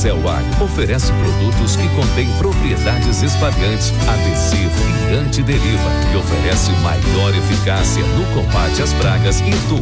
Cellular oferece produtos que contêm propriedades espalhantes, adesivo e antideriva e oferece maior eficácia no combate às pragas e